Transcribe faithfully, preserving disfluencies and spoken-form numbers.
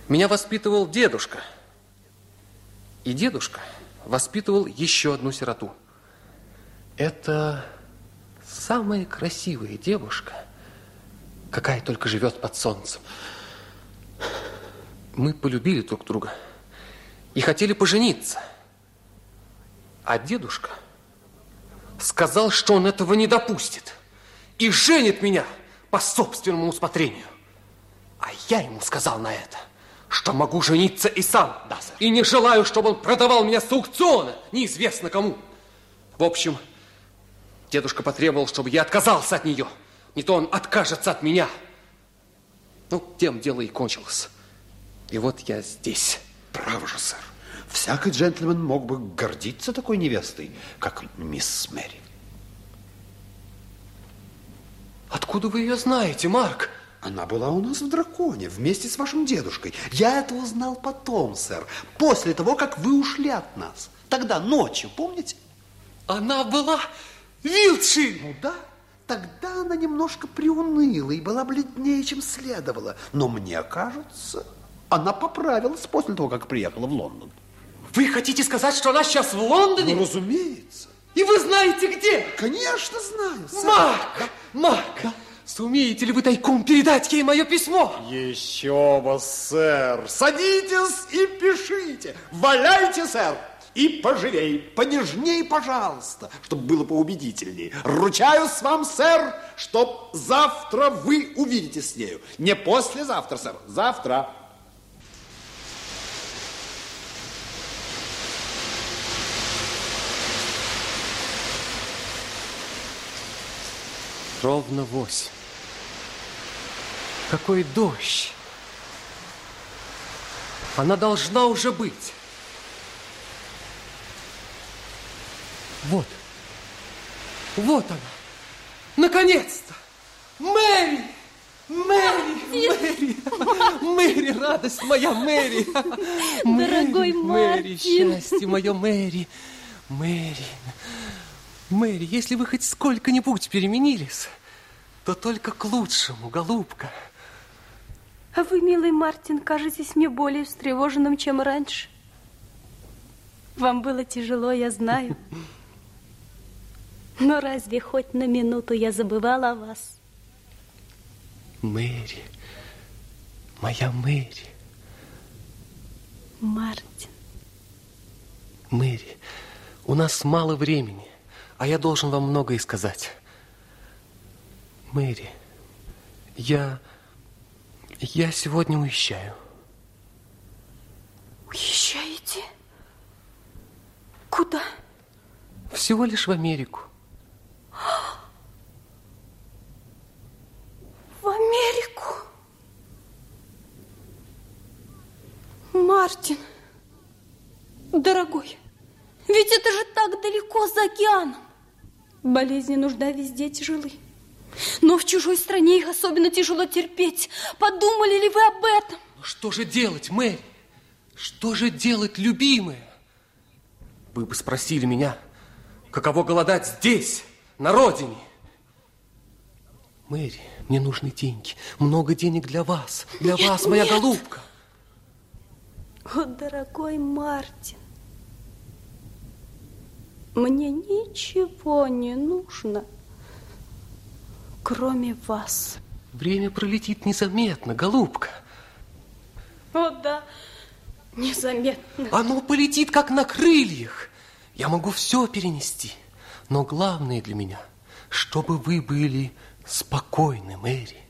Меня воспитывал дедушка. И дедушка воспитывал еще одну сироту. Это самая красивая девушка, какая только живет под солнцем. Мы полюбили друг друга и хотели пожениться. А дедушка сказал, что он этого не допустит и женит меня по собственному усмотрению. А я ему сказал на это, что могу жениться и сам. Да, сэр. И не желаю, чтобы он продавал меня с аукциона, неизвестно кому. В общем, дедушка потребовал, чтобы я отказался от нее. Не то он откажется от меня. Ну, тем дело и кончилось. И вот я здесь. Право же, сэр. Всякий джентльмен мог бы гордиться такой невестой, как мисс Мэри. Откуда вы ее знаете, Марк? Она была у нас в Драконе вместе с вашим дедушкой. Я это узнал потом, сэр, после того, как вы ушли от нас. Тогда ночью, помните? Она была Вилчи. Ну да, тогда она немножко приуныла и была бледнее, чем следовало. Но мне кажется, она поправилась после того, как приехала в Лондон. Вы хотите сказать, что она сейчас в Лондоне? Ну, разумеется. И вы знаете где? Конечно, знаю, сэр. Марк, Да. Марк, Да. Сумеете ли вы тайком передать ей мое письмо? Еще бы, сэр. Садитесь и пишите. Валяйте, сэр. И поживей, понежней, пожалуйста, чтобы было поубедительнее. Ручаюсь вам, сэр, что завтра вы увидитесь с нею. Не послезавтра, сэр, завтра. Ровно восемь. Какой дождь! Она должна уже быть. Вот. Вот она. Наконец-то! Мэри! Мэри! Мэри! Мэри, радость моя, Мэри! Дорогой Мэри, Мартин! счастье мое, Мэри! Мэри! Мэри, если вы хоть сколько-нибудь переменились, то только к лучшему, голубка. А вы, милый Мартин, кажетесь мне более встревоженным, чем раньше. Вам было тяжело, я знаю. Но разве хоть на минуту я забывала о вас? Мэри, моя Мэри. Мартин. Мэри, у нас мало времени, а я должен вам многое сказать. Мэри, я... я сегодня уезжаю. Уезжаете? Куда? Всего лишь в Америку. В Америку? Мартин, дорогой, ведь это же так далеко за океаном. Болезни, нужда везде тяжелы. Но в чужой стране их особенно тяжело терпеть. Подумали ли вы об этом? Ну что же делать, Мэри? Что же делать, любимая? Вы бы спросили меня, каково голодать здесь, на родине. Мэри, мне нужны деньги. Много денег для вас. Для Нет, вас, моя нет. голубка. О, дорогой Мартин, мне ничего не нужно, кроме вас. Время пролетит незаметно, голубка. О, да, незаметно. Оно полетит, как на крыльях. Я могу все перенести. Но главное для меня, чтобы вы были спокойны, Мэри.